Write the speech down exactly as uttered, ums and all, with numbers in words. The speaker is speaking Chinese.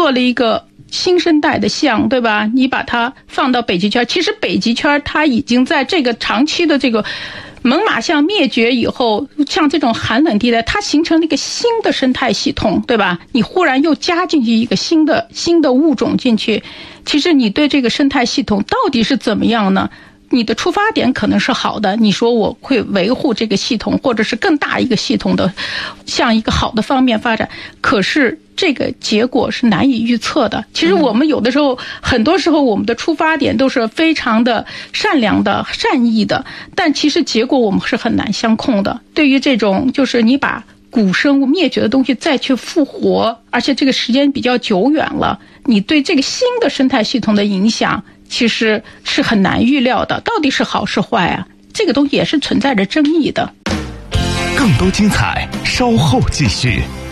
做了一个新生代的象，对吧？你把它放到北极圈，其实北极圈它已经在这个长期的这个猛犸象灭绝以后，像这种寒冷地带，它形成了一个新的生态系统，对吧？你忽然又加进去一个新的新的物种进去，其实你对这个生态系统到底是怎么样呢？你的出发点可能是好的，你说我会维护这个系统，或者是更大一个系统的向一个好的方面发展，可是这个结果是难以预测的。其实我们有的时候很多时候我们的出发点都是非常的善良的善意的，但其实结果我们是很难相控的。对于这种就是你把古生物灭绝的东西再去复活，而且这个时间比较久远了，你对这个新的生态系统的影响其实是很难预料的，到底是好是坏啊？这个东西也是存在着争议的。 更多精彩稍后继续。